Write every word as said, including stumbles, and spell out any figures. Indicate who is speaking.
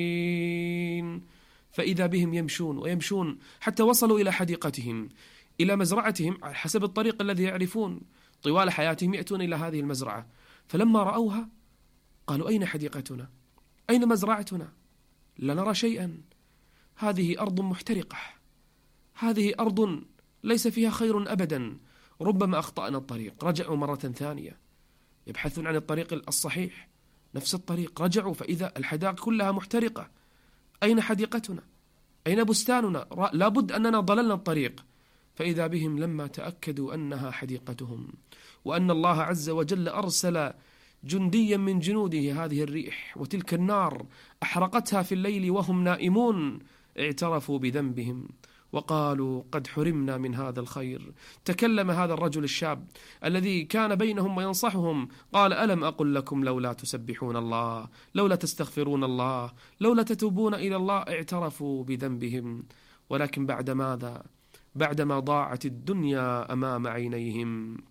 Speaker 1: فإذا بهم يمشون ويمشون حتى وصلوا إلى حديقتهم، إلى مزرعتهم على حسب الطريق الذي يعرفون. طوال حياتهم يأتون إلى هذه المزرعة، فلما رأوها قالوا: أين حديقتنا؟ أين مزرعتنا؟ لا نرى شيئا، هذه أرض محترقة، هذه أرض ليس فيها خير أبدا، ربما أخطأنا الطريق. رجعوا مرة ثانية يبحثون عن الطريق الصحيح، نفس الطريق، رجعوا فإذا الحدائق كلها محترقة. أين حديقتنا؟ أين بستاننا؟ لابد أننا ضللنا الطريق. فإذا بهم لما تأكدوا أنها حديقتهم وأن الله عز وجل أرسل جنديا من جنوده هذه الريح وتلك النار أحرقتها في الليل وهم نائمون، اعترفوا بذنبهم وقالوا: قد حرمنا من هذا الخير. تكلم هذا الرجل الشاب الذي كان بينهم وينصحهم، قال: ألم أقل لكم لولا تسبحون الله، لولا تستغفرون الله، لولا تتوبون إلى الله. اعترفوا بذنبهم، ولكن بعد ماذا؟ بعدما ضاعت الدنيا أمام عينيهم.